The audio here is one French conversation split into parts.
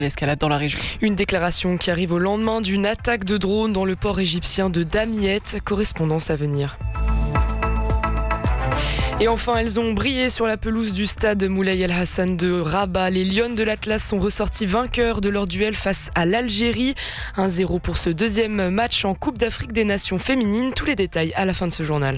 l'escalade dans la région. Une déclaration qui arrive au lendemain d'une attaque de drone dans le port égyptien de Damiette. Correspondance à venir. Et enfin, elles ont brillé sur la pelouse du stade Moulay El Hassan de Rabat. Les Lionnes de l'Atlas sont ressorties vainqueurs de leur duel face à l'Algérie. 1-0 pour ce deuxième match en Coupe d'Afrique des Nations féminines. Tous les détails à la fin de ce journal.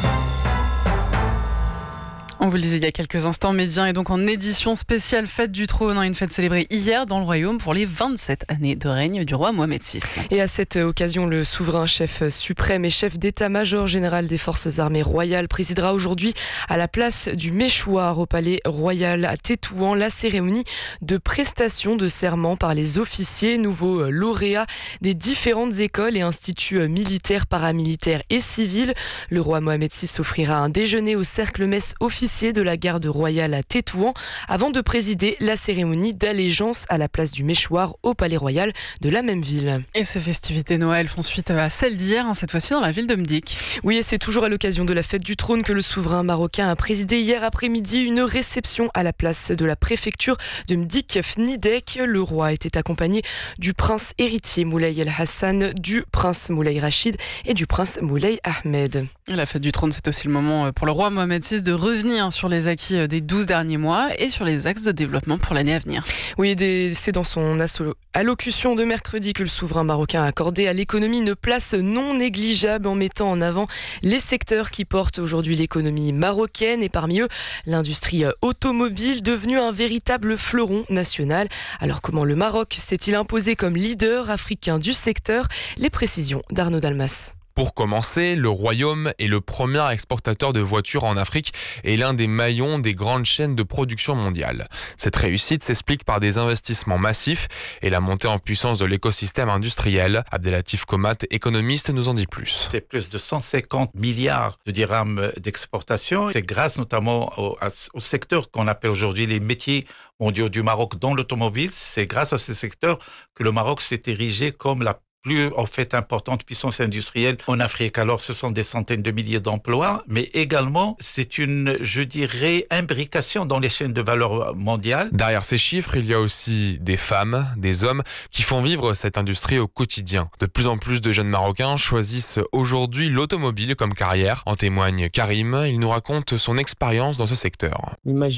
On vous le disait il y a quelques instants, Médien est donc en édition spéciale Fête du Trône, une fête célébrée hier dans le royaume pour les 27 années de règne du roi Mohamed VI. Et à cette occasion, le souverain chef suprême et chef d'état-major général des forces armées royales présidera aujourd'hui à la place du Méchoir au palais royal à Tétouan la cérémonie de prestation de serment par les officiers, nouveaux lauréats des différentes écoles et instituts militaires, paramilitaires et civils. Le roi Mohamed VI offrira un déjeuner au cercle-messe officiel de la garde royale à Tétouan avant de présider la cérémonie d'allégeance à la place du Méchoir au palais royal de la même ville. Et ces festivités Noël font suite à celles d'hier, cette fois-ci dans la ville de Mdik. Oui, et c'est toujours à l'occasion de la fête du trône que le souverain marocain a présidé hier après-midi une réception à la place de la préfecture de Mdik Fnidek. Le roi était accompagné du prince héritier Moulay El Hassan, du prince Moulay Rachid et du prince Moulay Ahmed. La fête du trône, c'est aussi le moment pour le roi Mohamed VI de revenir sur les acquis des 12 derniers mois et sur les axes de développement pour l'année à venir. Oui, c'est dans son allocution de mercredi que le souverain marocain a accordé à l'économie une place non négligeable en mettant en avant les secteurs qui portent aujourd'hui l'économie marocaine et parmi eux l'industrie automobile devenue un véritable fleuron national. Alors comment le Maroc s'est-il imposé comme leader africain du secteur? Les précisions d'Arnaud Dalmas. Pour commencer, le Royaume est le premier exportateur de voitures en Afrique et l'un des maillons des grandes chaînes de production mondiale. Cette réussite s'explique par des investissements massifs et la montée en puissance de l'écosystème industriel. Abdelatif Komat, économiste, nous en dit plus. C'est plus de 150 milliards de dirhams d'exportation. C'est grâce notamment au secteur qu'on appelle aujourd'hui les métiers mondiaux du Maroc dans l'automobile. C'est grâce à ce secteur que le Maroc s'est érigé comme la plus importante puissance industrielle en Afrique. Alors ce sont des centaines de milliers d'emplois, mais également c'est une, je dirais, imbrication dans les chaînes de valeur mondiales. Derrière ces chiffres, il y a aussi des femmes, des hommes qui font vivre cette industrie au quotidien. De plus en plus de jeunes Marocains choisissent aujourd'hui l'automobile comme carrière. En témoigne Karim, il nous raconte son expérience dans ce secteur. En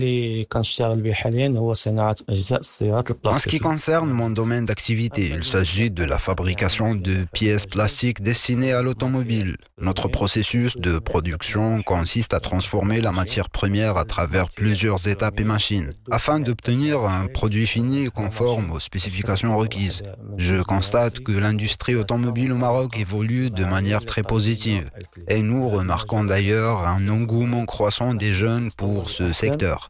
ce qui concerne mon domaine d'activité, il s'agit de la fabrication de pièces plastiques destinées à l'automobile. Notre processus de production consiste à transformer la matière première à travers plusieurs étapes et machines, afin d'obtenir un produit fini conforme aux spécifications requises. Je constate que l'industrie automobile au Maroc évolue de manière très positive, et nous remarquons d'ailleurs un engouement croissant des jeunes pour ce secteur.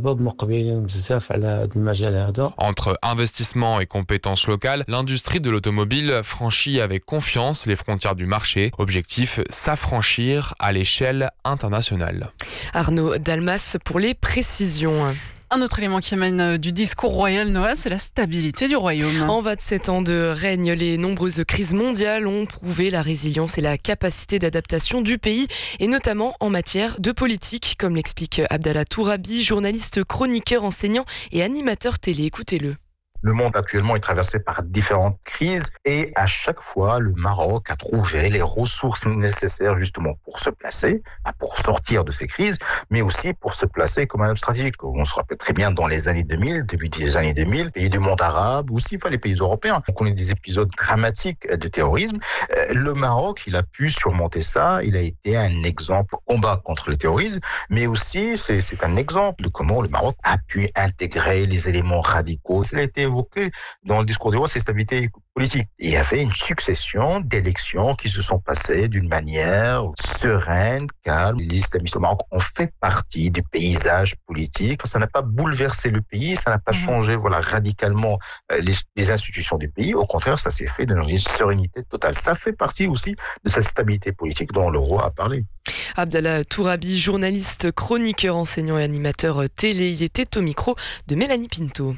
Entre investissement et compétences locales, l'industrie de l'automobile franchit avec confiance les frontières du marché. Objectif, s'affranchir à l'échelle internationale. Arnaud Dalmas pour les précisions. Un autre élément qui émane du discours royal, Noah, c'est la stabilité du royaume. En 27 ans de règne, les nombreuses crises mondiales ont prouvé la résilience et la capacité d'adaptation du pays, et notamment en matière de politique, comme l'explique Abdallah Tourabi, journaliste, chroniqueur, enseignant et animateur télé. Écoutez-le. Le monde actuellement est traversé par différentes crises et à chaque fois, le Maroc a trouvé les ressources nécessaires justement pour se placer, pour sortir de ces crises, mais aussi pour se placer comme un hub stratégique. On se rappelle très bien dans les années 2000, début des années 2000, pays du monde arabe, aussi les pays européens. On connaît des épisodes dramatiques de terrorisme. Le Maroc, il a pu surmonter ça. Il a été un exemple au combat contre le terrorisme, mais aussi c'est un exemple de comment le Maroc a pu intégrer les éléments radicaux. Ça a été évoqué dans le discours du roi, c'est stabilité politique. Il y avait une succession d'élections qui se sont passées d'une manière sereine, calme. Les islamistes au Maroc ont fait partie du paysage politique. Ça n'a pas bouleversé le pays, ça n'a pas changé radicalement les institutions du pays. Au contraire, ça s'est fait dans une sérénité totale. Ça fait partie aussi de cette stabilité politique dont le roi a parlé. Abdallah Tourabi, journaliste, chroniqueur, enseignant et animateur télé. Il était au micro de Mélanie Pinto.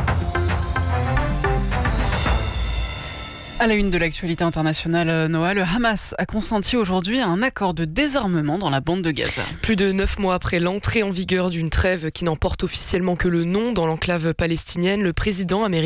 À la une de l'actualité internationale, Noah, le Hamas a consenti aujourd'hui à un accord de désarmement dans la bande de Gaza. Plus de 9 mois après l'entrée en vigueur d'une trêve qui n'en porte officiellement que le nom dans l'enclave palestinienne, le président américain